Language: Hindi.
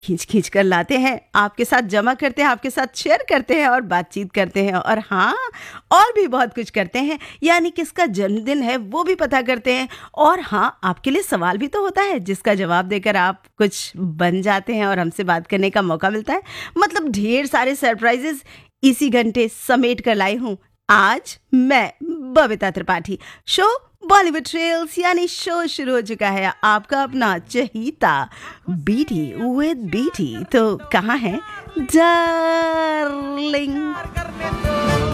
खींच खींच कर लाते हैं, आपके साथ जमा करते हैं, आपके साथ शेयर करते हैं और बातचीत करते हैं, और हाँ, और भी बहुत कुछ करते हैं। यानी किसका जन्मदिन है वो भी पता करते हैं, और हाँ, आपके लिए सवाल भी तो होता है जिसका जवाब देकर आप कुछ बन जाते हैं और हमसे बात करने का मौका मिलता है। मतलब ढेर सारे सरप्राइजेस इसी घंटे समेट कर लाई हूँ आज मैं, Babita Tripathi. Show Bollywood trails यानी शो शुरू हो चुका है, आपका अपना चहीता बीटी विद बीटी। तो कहाँ है डार्लिंग?